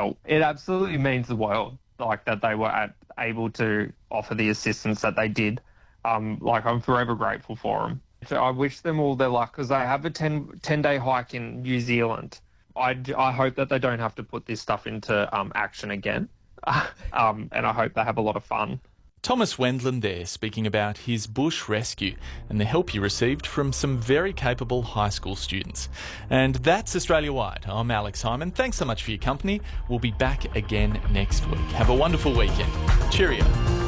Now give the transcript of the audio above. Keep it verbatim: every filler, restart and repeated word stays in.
help. It absolutely means the world, like, that they were at, able to offer the assistance that they did. Um, like, I'm forever grateful for them. So I wish them all their luck because they have a ten, ten-day hike in New Zealand. I, I hope that they don't have to put this stuff into um, action again. um, and I hope they have a lot of fun. Thomas Wendland there speaking about his bush rescue and the help he received from some very capable high school students. And that's Australia-wide. I'm Alex Hyman. Thanks so much for your company. We'll be back again next week. Have a wonderful weekend. Cheerio.